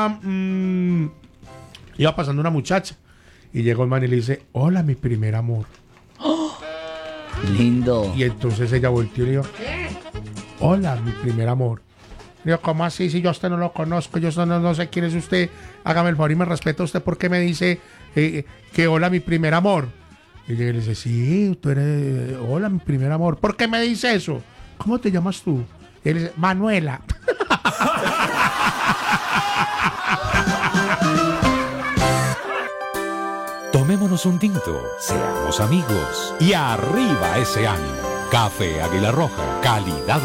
Iba pasando una muchacha y llegó el man y le dice, hola, mi primer amor. Lindo. Y entonces ella volteó y le dijo, hola, mi primer amor. Le digo, ¿cómo así? Si yo a usted no lo conozco, yo no sé quién es usted. Hágame el favor y me respeta usted porque me dice que hola, mi primer amor. Y ella le dice, sí, tú eres, hola, mi primer amor. ¿Por qué me dice eso? ¿Cómo te llamas tú? Y él dice, Manuela. Tomémonos un tinto, seamos amigos y arriba ese ánimo. Café Águila Roja, calidad